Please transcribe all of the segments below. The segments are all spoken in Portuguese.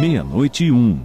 meia-noite e 1.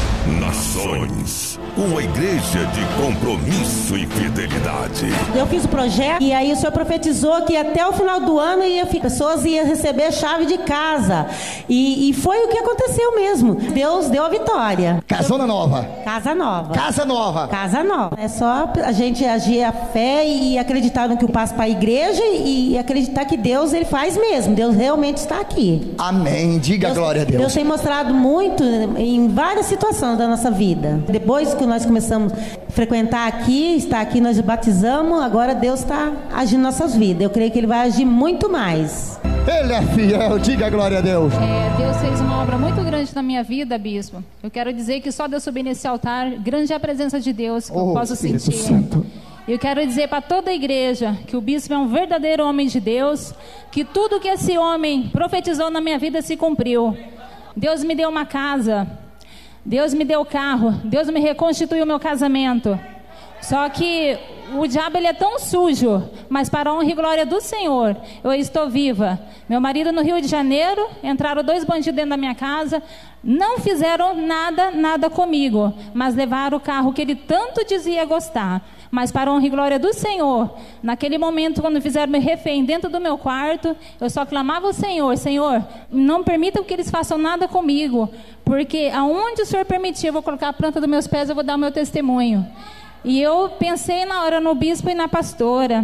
Nações, uma igreja de compromisso e fidelidade. Eu fiz o projeto e aí o senhor profetizou que até o final do ano pessoas iam receber chave de casa. E foi o que aconteceu mesmo. Deus deu a vitória. Casona nova. Casa nova. Casa nova. Casa nova. É só a gente agir a fé e acreditar no que eu passo para a igreja e acreditar que Deus, ele faz mesmo. Deus realmente está aqui. Amém. Diga glória a Deus. Deus tem mostrado muito em várias situações da nossa vida. Depois que nós começamos a frequentar aqui, estar aqui, nós batizamos, agora Deus está agindo em nossas vidas. Eu creio que Ele vai agir muito mais. Ele é fiel, diga glória a Deus. Deus fez uma obra muito grande na minha vida, bispo. Eu quero dizer que só de eu subir nesse altar, grande é a presença de Deus que eu posso sentir. Santo. Eu quero dizer para toda a igreja que o bispo é um verdadeiro homem de Deus, que tudo que esse homem profetizou na minha vida se cumpriu. Deus me deu uma casa, Deus me deu carro, Deus me reconstituiu meu casamento. Só que o diabo, ele é tão sujo, mas para a honra e glória do Senhor, eu estou viva. Meu marido no Rio de Janeiro, entraram 2 bandidos dentro da minha casa, não fizeram nada comigo, mas levaram o carro que ele tanto dizia gostar. Mas para a honra e glória do Senhor, naquele momento quando fizeram me refém dentro do meu quarto, eu só clamava ao Senhor: Senhor, não permita que eles façam nada comigo, porque aonde o Senhor permitir, eu vou colocar a planta dos meus pés, eu vou dar o meu testemunho. E eu pensei na hora no bispo e na pastora.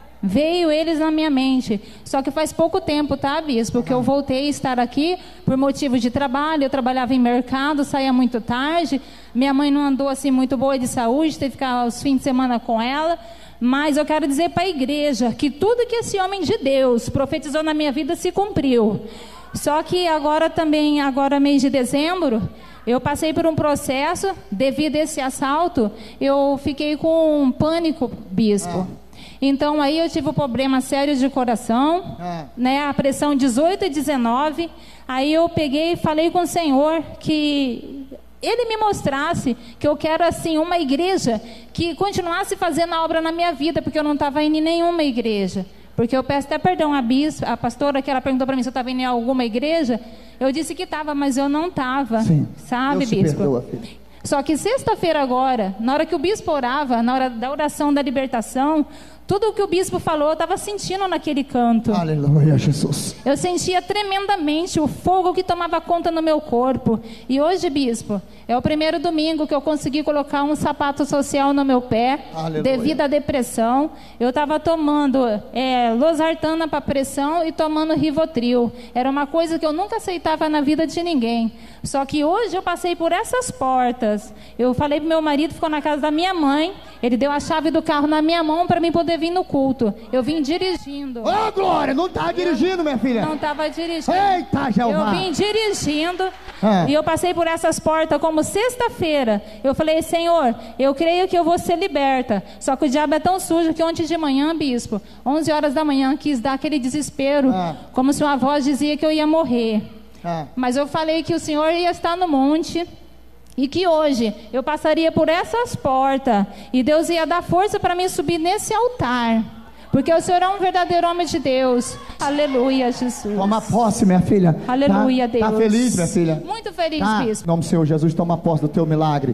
Veio eles na minha mente. Só que faz pouco tempo, tá, bispo? Que eu voltei a estar aqui por motivo de trabalho. Eu trabalhava em mercado, saía muito tarde. Minha mãe não andou assim muito boa de saúde, teve que ficar os fins de semana com ela. Mas eu quero dizer para a igreja que tudo que esse homem de Deus profetizou na minha vida se cumpriu. Só que agora também, mês de dezembro, eu passei por um processo. Devido a esse assalto, eu fiquei com um pânico, bispo. Então aí eu tive um problema sério de coração, né? A pressão 18 e 19. Aí eu peguei e falei com o Senhor que Ele me mostrasse que eu quero assim uma igreja que continuasse fazendo a obra na minha vida, porque eu não estava indo em nenhuma igreja. Porque eu peço até perdão à bispa, a pastora, que ela perguntou para mim se eu estava indo em alguma igreja. Eu disse que estava, mas eu não estava. Sabe, bispo? Perdoa, filho. Só que sexta-feira agora, na hora que o bispo orava, na hora da oração da libertação, tudo o que o bispo falou, eu estava sentindo naquele canto. Aleluia, Jesus. Eu sentia tremendamente o fogo que tomava conta no meu corpo. E hoje, bispo, é o primeiro domingo que eu consegui colocar um sapato social no meu pé. Aleluia. Devido à depressão. Eu estava tomando losartana para pressão e tomando Rivotril. Era uma coisa que eu nunca aceitava na vida de ninguém. Só que hoje eu passei por essas portas. Eu falei pro meu marido, ficou na casa da minha mãe. Ele deu a chave do carro na minha mão para mim poder vir no culto. Eu vim dirigindo. Ô, Glória, não tá dirigindo, minha filha? Não estava dirigindo. Eita, Jeová. Eu vim dirigindo e eu passei por essas portas como sexta-feira. Eu falei: Senhor, eu creio que eu vou ser liberta. Só que o diabo é tão sujo que ontem de manhã, bispo, 11 horas da manhã, quis dar aquele desespero, como se uma voz dizia que eu ia morrer. Mas eu falei que o Senhor ia estar no monte e que hoje eu passaria por essas portas e Deus ia dar força para mim subir nesse altar, porque o Senhor é um verdadeiro homem de Deus. Aleluia, Jesus. Toma posse, minha filha. Aleluia, Deus. Tá feliz, minha filha? Muito feliz, bispo. Em nome do Senhor Jesus, toma posse do teu milagre.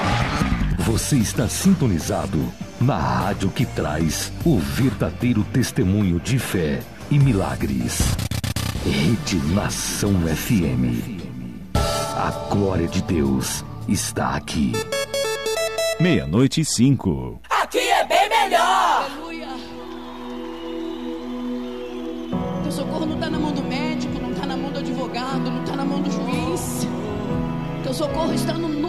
Você está sintonizado na rádio que traz o verdadeiro testemunho de fé e milagres. Rede Nação FM. A glória de Deus está aqui. 00:05. Aqui é bem melhor. Aleluia. Teu socorro não está na mão do médico, não está na mão do advogado, não está na mão do juiz. Teu socorro está no